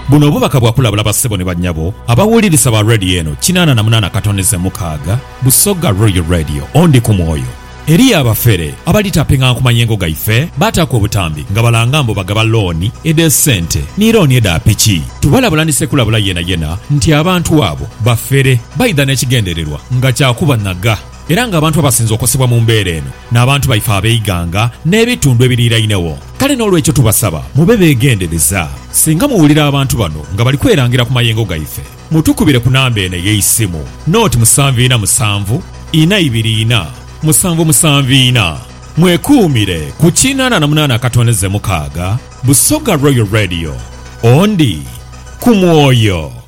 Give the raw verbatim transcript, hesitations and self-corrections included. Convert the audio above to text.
buno obubaka bwakulabula bassebo ne bannyabo abawuliriza ba radio eno kinaana na munaana katoneze mukaaga Busoga Royal Radio ondi ku mwoyo eri abafere abalitapinga ku manyengo gaife batako obutambi nga balangambo bagaba looni ede sente ni looni eda piki tubalabulanise kulabula yena yena nti abantu abo bafere bayida n'ekigendererwa nga kyakuba naga era nga abantu abasinze okosebwa mu mbeera eno n'abantu baife abeeyiganga n'ebitundu ebiriirainewo kale n'olwekyo tubasaba mube beegendereza singa muwulira abantu bano nga bali kwerangira ku mayengo gaife mutukubire ku namba eno ey'essimu nooti musanvu ina musanvu ina ibiri ina musanvu musanvu ina mwekuumire ku kinaana na munaana katoneze mukaaga Busoga Royal Radio ondi ku mwoyo.